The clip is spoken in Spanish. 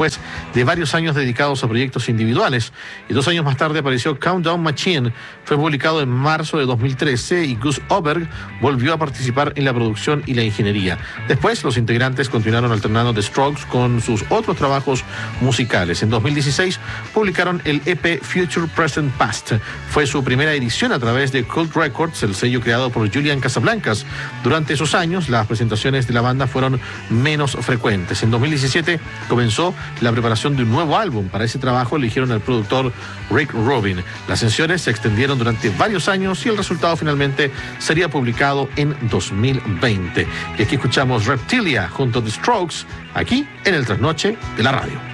después de varios años dedicados a proyectos individuales. Y 2 años más tarde apareció Countdown Machine. Fue publicado en marzo de 2013 y Gus Oberg volvió a participar en la producción y la ingeniería. Después, los integrantes continuaron alternando The Strokes con sus otros trabajos musicales. En 2016 publicaron el EP Future Present Past. Fue su primera edición a través de Cult Records, el sello creado por Julian Casablancas. Durante esos años, las presentaciones de la banda fueron menos frecuentes. En 2017 comenzó la preparación de un nuevo álbum. Para ese trabajo eligieron al productor Rick Rubin. Las sesiones se extendieron durante varios años y el resultado finalmente sería publicado en 2020. Y aquí escuchamos Reptilia junto a The Strokes, aquí en el Trasnoche de la radio.